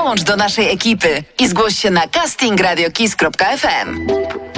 Dołącz do naszej ekipy i zgłoś się na castingradiokis.fm.